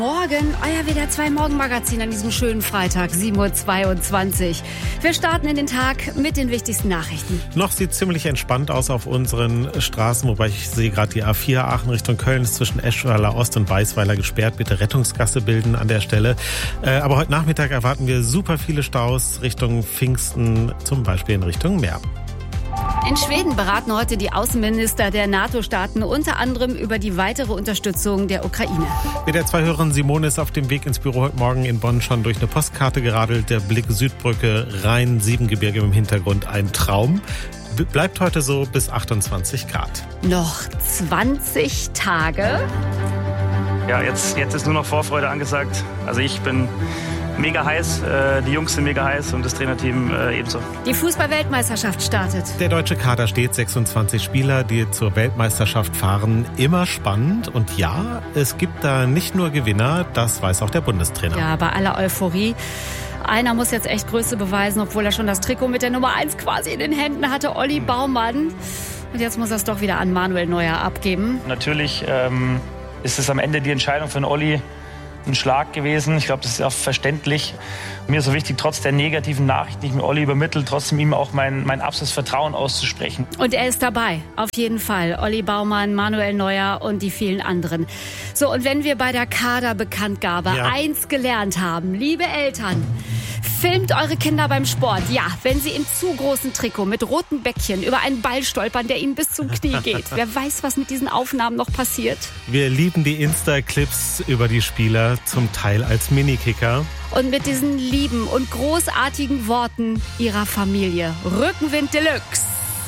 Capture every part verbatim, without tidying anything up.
Morgen, euer W D R zwei Morgenmagazin an diesem schönen Freitag, sieben Uhr zweiundzwanzig. Wir starten in den Tag mit den wichtigsten Nachrichten. Noch sieht ziemlich entspannt aus auf unseren Straßen, wobei ich sehe gerade die A vier Aachen Richtung Köln ist zwischen Eschweiler Ost und Weißweiler gesperrt. Bitte Rettungsgasse bilden an der Stelle. Äh, aber heute Nachmittag erwarten wir super viele Staus Richtung Pfingsten, zum Beispiel in Richtung Meer. In Schweden beraten heute die Außenminister der NATO-Staaten unter anderem über die weitere Unterstützung der Ukraine. W D R zwei-Hörerin Simone ist auf dem Weg ins Büro heute Morgen in Bonn schon durch eine Postkarte geradelt. Der Blick Südbrücke, Rhein-Siebengebirge im Hintergrund, ein Traum. Bleibt heute so bis achtundzwanzig Grad. Noch zwanzig Tage. Ja, jetzt, jetzt ist nur noch Vorfreude angesagt. Also ich bin mega heiß, äh, die Jungs sind mega heiß und das Trainerteam äh, ebenso. Die Fußball-Weltmeisterschaft startet. Der deutsche Kader steht, sechsundzwanzig Spieler, die zur Weltmeisterschaft fahren. Immer spannend und ja, es gibt da nicht nur Gewinner, das weiß auch der Bundestrainer. Ja, bei aller Euphorie. Einer muss jetzt echt Größe beweisen, obwohl er schon das Trikot mit der Nummer eins quasi in den Händen hatte, Olli Baumann. Und jetzt muss er es doch wieder an Manuel Neuer abgeben. Natürlich ähm, ist es am Ende die Entscheidung für den Olli ein Schlag gewesen. Ich glaube, das ist auch verständlich. Mir ist so wichtig, trotz der negativen Nachrichten, die ich mir Olli übermittelt, trotzdem ihm auch mein, mein absolutes Vertrauen auszusprechen. Und er ist dabei, auf jeden Fall. Olli Baumann, Manuel Neuer und die vielen anderen. So, und wenn wir bei der Kaderbekanntgabe ja. eins gelernt haben, liebe Eltern, filmt eure Kinder beim Sport. Ja, wenn sie im zu großen Trikot mit roten Bäckchen über einen Ball stolpern, der ihnen bis zum Knie geht. Wer weiß, was mit diesen Aufnahmen noch passiert. Wir lieben die Insta-Clips über die Spieler, zum Teil als Minikicker. Und mit diesen lieben und großartigen Worten ihrer Familie. Rückenwind Deluxe.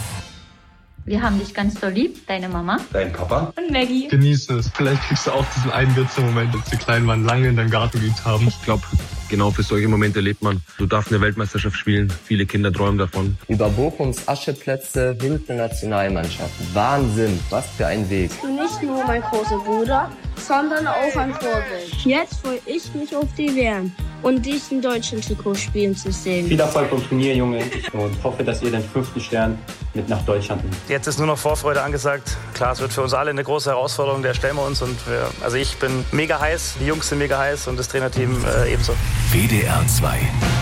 Wir haben dich ganz doll lieb, deine Mama. Dein Papa. Und Maggie. Genieße es. Vielleicht kriegst du auch diesen einen Witze-Moment, als die Kleinen waren lange in deinem Garten geübt haben. Ich glaube, genau für solche Momente lebt man. Du darfst eine Weltmeisterschaft spielen. Viele Kinder träumen davon. Über Bochums Ascheplätze hin zur Nationalmannschaft. Wahnsinn, was für ein Weg. Nicht nur mein großer Bruder, sondern auch ein Vorbild. Jetzt freue ich mich auf die W M und dich in deutschen Trikot spielen zu sehen. Viel Erfolg beim Turnier, Junge. Und hoffe, dass ihr den fünften Stern mit nach Deutschland nimmt. Jetzt ist nur noch Vorfreude angesagt. Klar, es wird für uns alle eine große Herausforderung, der stellen wir uns. Und wir, also ich bin mega heiß, die Jungs sind mega heiß und das Trainerteam äh, ebenso. W D R zwei